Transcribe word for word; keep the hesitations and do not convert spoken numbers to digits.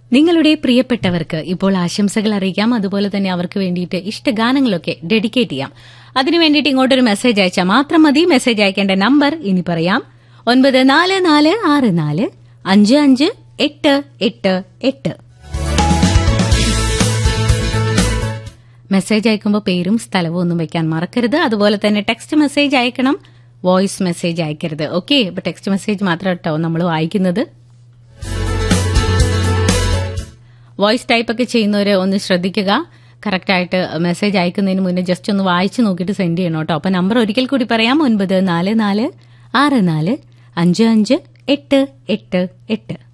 നിങ്ങളുടെ പ്രിയപ്പെട്ടവർക്ക് ഇപ്പോൾ ആശംസകൾ അറിയിക്കാം. അതുപോലെ തന്നെ അവർക്ക് വേണ്ടിയിട്ട് ഇഷ്ടഗാനങ്ങളൊക്കെ ഡെഡിക്കേറ്റ് ചെയ്യാം. അതിനു വേണ്ടിയിട്ട് ഇങ്ങോട്ടൊരു മെസ്സേജ് അയച്ചാൽ മാത്രം മതി. മെസ്സേജ് അയക്കേണ്ട നമ്പർ ഇനി പറയാം: ഒൻപത് നാല് നാല് ആറ് നാല് അഞ്ച് അഞ്ച് എട്ട് എട്ട് എട്ട്. മെസ്സേജ് അയക്കുമ്പോൾ പേരും സ്ഥലവും ഒന്നും വെക്കാൻ മറക്കരുത്. അതുപോലെ തന്നെ ടെക്സ്റ്റ് മെസ്സേജ് അയക്കണം, വോയിസ് മെസ്സേജ് അയക്കരുത്. ഓക്കെ, ഇപ്പൊ ടെക്സ്റ്റ് മെസ്സേജ് മാത്രം കേട്ടോ നമ്മൾ വായിക്കുന്നത്. വോയിസ് ടൈപ്പ് ഒക്കെ ചെയ്യുന്നവര് ഒന്ന് ശ്രദ്ധിക്കുക. കറക്റ്റായിട്ട് മെസ്സേജ് അയക്കുന്നതിന് മുന്നേ ജസ്റ്റ് ഒന്ന് വായിച്ചു നോക്കിയിട്ട് സെൻഡ് ചെയ്യണം കേട്ടോ. അപ്പൊ നമ്പർ ഒരിക്കൽ കൂടി പറയാം: ഒൻപത് നാല് നാല് ആറ് നാല് അഞ്ച് അഞ്ച് എട്ട് എട്ട് എട്ട്.